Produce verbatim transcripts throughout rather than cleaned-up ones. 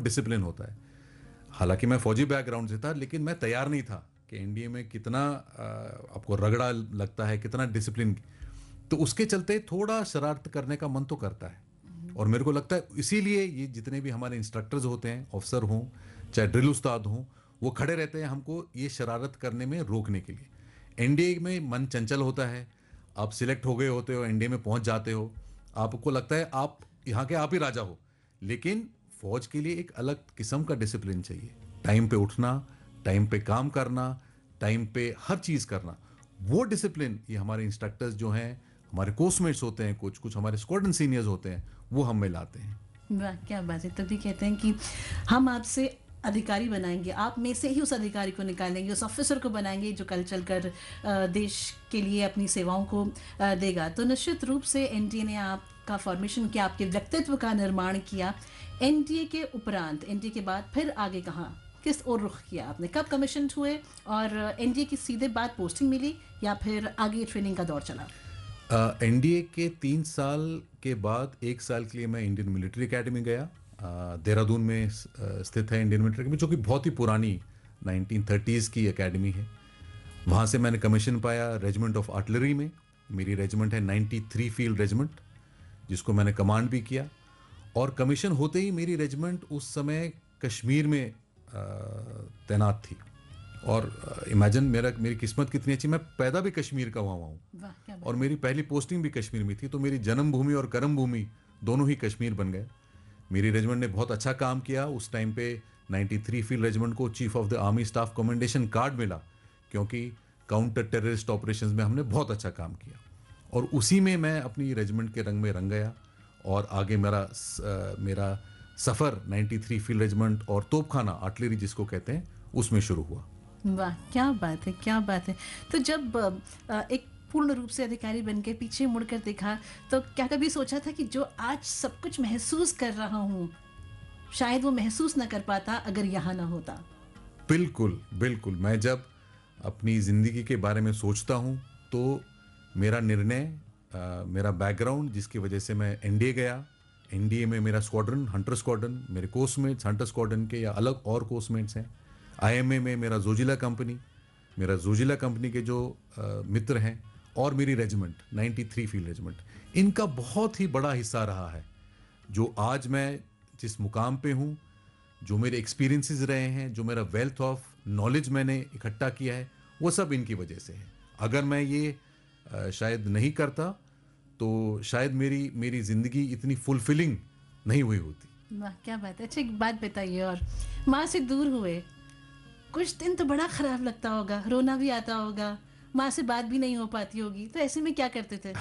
Discipline होता है। हालांकि मैं फौजी बैकग्राउंड से था, लेकिन मैं तैयार नहीं था कि एनडीए में कितना आ, आपको रगड़ा लगता है, कितना डिसिप्लिन। तो उसके चलते थोड़ा शरारत करने का मन तो करता है। और मेरे को लगता है इसीलिए ये जितने भी हमारे इंस्ट्रक्टर्स होते हैं, ऑफिसर हों चाहे ड्रिल उस्ताद हों, वो खड़े रहते हैं हमको ये शरारत करने में रोकने के लिए। एनडीए में मन चंचल होता है, आप सिलेक्ट हो गए होते हो, एनडीए में पहुंच जाते हो, आपको लगता है आप यहाँ के आप ही राजा हो। लेकिन फौज के लिए एक अलग किस्म का डिसिप्लिन चाहिए। टाइम पे उठना, टाइम पे काम करना, टाइम पे हर चीज़ करना, वो डिसिप्लिन ये हमारे इंस्ट्रक्टर्स जो हैं, हमारे कोर्समेट्स होते हैं, कुछ कुछ हमारे स्क्वाड्रन सीनियर्स होते हैं, वो हम में लाते हैं। वाह क्या बात है। तभी कहते हैं कि हम आपसे अधिकारी बनाएंगे, आप में से ही उस अधिकारी को निकालेंगे, उस ऑफिसर को बनाएंगे जो कल चलकर देश के लिए अपनी सेवाओं को देगा। तो निश्चित रूप से एनडीए ने आपका फॉर्मेशन किया, आपके व्यक्तित्व का निर्माण किया। एनडीए के उपरांत, एनडीए के बाद फिर आगे कहाँ, किस ओर रुख किया आपने, कब कमीशन हुए और एनडीए की सीधे बाद पोस्टिंग मिली या फिर आगे ट्रेनिंग का दौर चला? एनडीए uh, के तीन साल के बाद एक साल के लिए मैं इंडियन मिलिट्री एकेडमी गया। uh, देहरादून में uh, स्थित है इंडियन मिलिट्री एकेडमी, जो कि बहुत ही पुरानी नाइनटीन थर्टीज़ की एकेडमी है। वहाँ से मैंने कमीशन पाया रेजिमेंट ऑफ आर्टिलरी में। मेरी रेजिमेंट है नाइन्टी थ्री फील्ड रेजिमेंट, जिसको मैंने कमांड भी किया। और कमीशन होते ही मेरी रेजिमेंट उस समय कश्मीर में uh, तैनात थी। और इमेजिन uh, मेरा मेरी किस्मत कितनी अच्छी, मैं पैदा भी कश्मीर का हुआ हूँ और मेरी पहली पोस्टिंग भी कश्मीर में थी। तो मेरी जन्मभूमि और कर्मभूमि दोनों ही कश्मीर बन गए। मेरी रेजिमेंट ने बहुत अच्छा काम किया। उस टाइम पे नाइन्टी थ्री फील्ड रेजिमेंट को chief of the army staff commendation card मिला, क्योंकि काउंटर टेररिस्ट ऑपरेशंस में हमने बहुत अच्छा काम किया। और उसी में मैं अपनी रेजिमेंट के रंग में रंग गया और आगे मेरा uh, मेरा सफ़र नाइन्टी थ्री फील्ड रेजिमेंट और तोपखाना आर्टिलरी जिसको कहते हैं, उसमें शुरू हुआ। वाह क्या बात है, क्या बात है। तो जब एक पूर्ण रूप से अधिकारी बन के पीछे मुड़कर देखा, तो क्या कभी सोचा था कि जो आज सब कुछ महसूस कर रहा हूँ शायद वो महसूस ना कर पाता अगर यहाँ ना होता? बिल्कुल बिल्कुल। मैं जब अपनी ज़िंदगी के बारे में सोचता हूँ तो मेरा निर्णय, मेरा बैकग्राउंड जिसकी वजह से मैं एनडीए गया, एनडीए में मेरा स्क्वाड्रन, हंटर स्क्वाड्रन, मेरे कोर्समेट्स हंटर स्क्वाड्रन के या अलग और कोर्समेट्स हैं। आईएमए में मेरा जोजिला कंपनी, मेरा जोजिला कंपनी के जो आ, मित्र हैं, और मेरी regiment ninety three field regiment, इनका बहुत ही बड़ा हिस्सा रहा है जो आज मैं जिस मुकाम पे हूँ, जो मेरे एक्सपीरियंसेस रहे हैं, जो मेरा वेल्थ ऑफ नॉलेज मैंने इकट्ठा किया है, वो सब इनकी वजह से है। अगर मैं ये आ, शायद नहीं करता तो शायद मेरी मेरी ज़िंदगी इतनी फुलफिलिंग नहीं हुई होती। वाह क्या बात है। अच्छा एक बात बताइए, और माँ से दूर हुए कुछ दिन तो बड़ा खराब लगता होगा, रोना भी आता होगा, माँ से बात भी नहीं हो पाती होगी, तो ऐसे में क्या करते थे?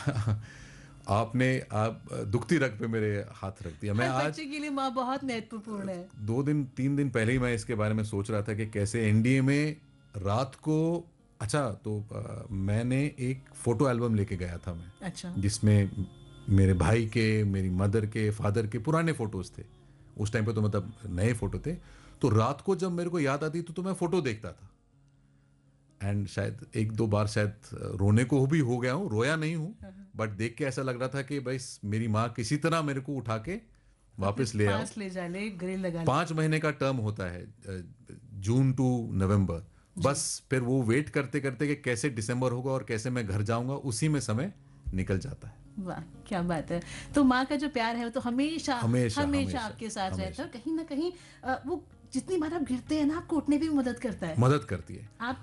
आपने आप दुखती रग पे मेरे हाथ रख दिया। मैं आज, बच्चे के लिए माँ बहुत महत्वपूर्ण है। दो दिन तीन दिन पहले ही मैं इसके बारे में सोच रहा था कि कैसे एनडीए में रात को, अच्छा तो आ, मैंने एक फोटो एल्बम लेके गया था मैं। अच्छा। जिसमें मेरे भाई के, मेरी मदर के, फादर के पुराने फोटोज थे। उस टाइम पे तो मतलब नए फोटो थे। तो रात को जब मेरे को याद आती तो, तो मैं फोटो देखता था। एंड शायद एक दो बार शायद रोने को भी हो गया हूँ, रोया नहीं हूँ, बट देख के ऐसा लग रहा था कि भाई मेरी माँ किसी तरह मेरे को उठा के वापस ले आओ। ले जा ले, ग्रिल लगा ले। पाँच महीने का टर्म होता है, जून टू नवंबर। बस फिर वो वेट करते करते कि कैसे दिसंबर होगा और कैसे मैं घर जाऊंगा, उसी में समय निकल जाता है। वाह क्या बात है। तो माँ का जो प्यार है वो तो हमेशा हमेशा, हमेशा आपके साथ रहता है। कहीं ना कहीं वो जितनी बार आप गिरते हैं ना, आपको उठने भी मदद करता है। मदद करती है। आप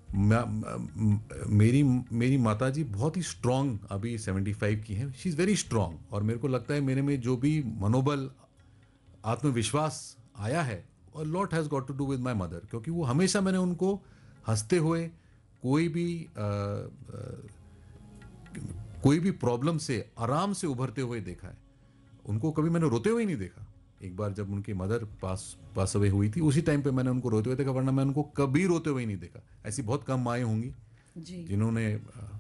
मेरी मेरी माता जी बहुत ही स्ट्रांग, अभी सेवेंटी फाइव की हैं, शी इज़ वेरी स्ट्रांग। और मेरे को लगता है मेरे में जो भी मनोबल, आत्मविश्वास आया है, और lot has got to do with my mother, क्योंकि वो हमेशा मैंने उनको हंसते हुए, कोई भी आ, आ, कोई भी प्रॉब्लम से आराम से उभरते हुए देखा है। उनको कभी मैंने रोते हुए नहीं देखा। एक बार जब उनकी मदर पास पास अवे हुई थी, उसी टाइम पे मैंने उनको रोते हुए देखा, वरना मैं उनको कभी रोते हुए नहीं देखा। ऐसी बहुत कम माएँ होंगी जिन्होंने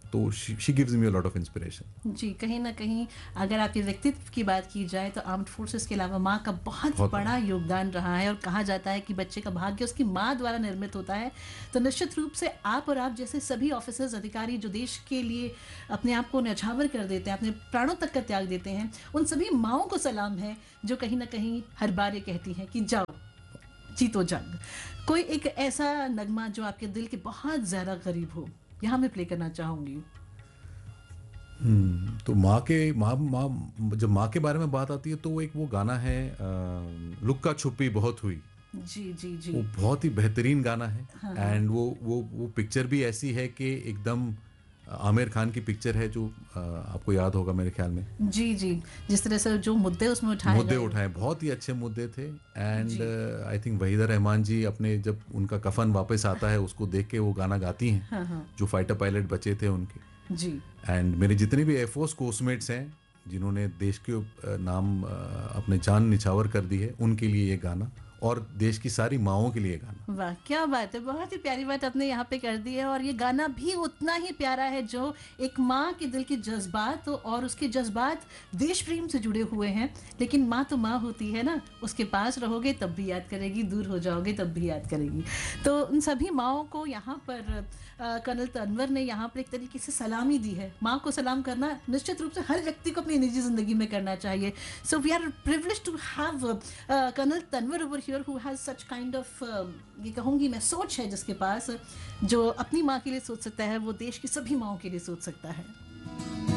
तो she gives me a lot of inspiration. जी, कहीं न कहीं अगर आपके व्यक्तित्व की बात की जाए तो आर्म्ड फोर्सेस के अलावा माँ का बहुत बहुत बड़ा योगदान रहा है और कहा जाता है कि बच्चे का भाग्य उसकी माँ द्वारा निर्मित होता है। तो निश्चित रूप से आप और आप जैसे सभी ऑफिसर्स, अधिकारी जो देश के लिए अपने आप को न्यौछावर कर देते हैं, अपने प्राणों तक का त्याग देते हैं, उन सभी माँओं को सलाम है जो कहीं न कहीं हर बार ये कहती हैं कि जाओ, जीतो जंग। कोई एक ऐसा नगमा जो आपके दिल के बहुत ज़्यादा करीब हो, यहाँ मैं प्ले करना चाहूँगी। हम्म, तो माँ के माँ माँ जब माँ के बारे में बात आती है तो वो एक वो गाना है, अ, लुक्का छुपी बहुत हुई। जी, जी, जी। वो बहुत ही बेहतरीन गाना है। हाँ, हाँ। एंड वो वो वो पिक्चर भी ऐसी है कि एकदम आमिर खान की पिक्चर है, जो अ, आपको याद होगा मेरे ख्याल में। जी, जी। जिस तरह से जो मुद्दे उसमें उठाए मुद्दे गए। उठाए, बहुत ही अच्छे मुद्दे थे। And ji. I think Waheeda Rehman जी अपने जब उनका कफन वापस आता है उसको देख के वो गाना गाती हैं, हाँ, हाँ। जो फाइटर पायलट बचे थे उनके। जी। एंड मेरे जितने भी एयरफोर्स कोस्टमेट्स हैं जिन्होंने देश के अ, नाम अ, अपने जान निछावर कर दी है, उनके लिए ये गाना, और देश की सारी माँओं के लिए ये गाना। वाह! क्या बात है, बहुत ही प्यारी बात आपने यहाँ पे कर दी है और ये गाना भी उतना ही प्यारा है जो एक माँ के दिल के जज़्बात और उसके जज़्बात देश प्रेम से जुड़े हुए हैं। लेकिन माँ तो माँ होती है ना, उसके पास रहोगे तब भी याद करेगी, दूर हो जाओगे तब भी याद करेगी। तो उन सभी माँओं को यहाँ पर अ, कर्नल तनवर ने यहाँ पर एक तरीके से सलामी दी है। माँ को सलाम करना निश्चित रूप से हर व्यक्ति को अपनी निजी ज़िंदगी में करना चाहिए। So we are privileged to have colonel Tanwar over here who has such kind of, ये कहूँगी मैं, सोच है जिसके पास, जो अपनी माँ के लिए सोच सकता है वो देश की सभी माँओं के लिए सोच सकता है।